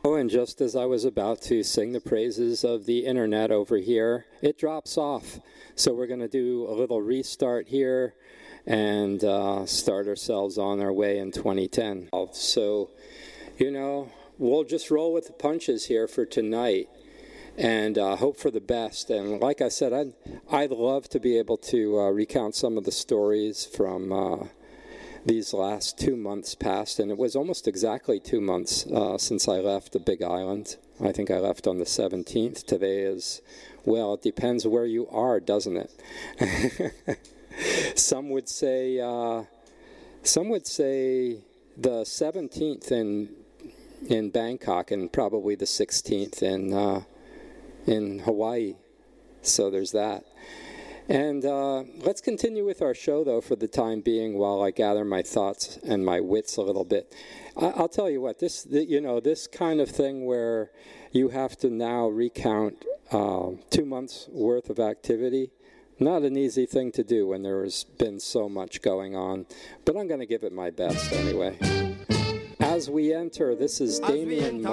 Oh, and just as I was about to sing the praises of the internet over here, it drops off. So we're going to do a little restart here and start ourselves on our way in 2010. So, we'll just roll with the punches here for tonight and hope for the best. And like I said, I'd love to be able to recount some of the stories from these last 2 months past, and it was almost exactly 2 months since I left the Big Island. I think I left on the 17th. Today is, well, it depends where you are, doesn't it? Some would say the 17th in Bangkok, and probably the 16th in Hawaii. So there's that. And let's continue with our show, though, for the time being, while I gather my thoughts and my wits a little bit. I'll tell you what, this kind of thing where you have to now recount 2 months' worth of activity, not an easy thing to do when there's been so much going on. But I'm going to give it my best anyway. As we enter, this is Damien